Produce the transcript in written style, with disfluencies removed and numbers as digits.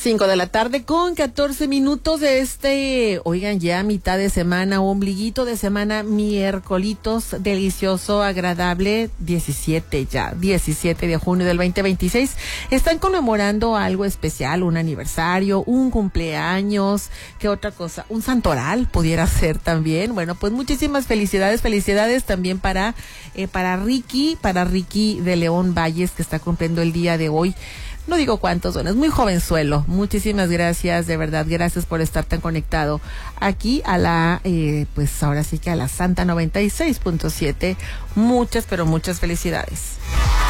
5 de la tarde con 14 minutos de oigan, ya mitad de semana, ombliguito de semana, miércolitos, delicioso, agradable, 17 de junio del 2026. Están conmemorando algo especial, un aniversario, un cumpleaños, ¿qué otra cosa? Un santoral pudiera ser también. Bueno, pues muchísimas felicidades también para Ricky de León Valles, que está cumpliendo el día de hoy. No digo cuántos son, es muy jovenzuelo. Muchísimas gracias, de verdad, gracias por estar tan conectado aquí a la, pues ahora sí que a la Santa 96.7. Muchas, pero muchas felicidades.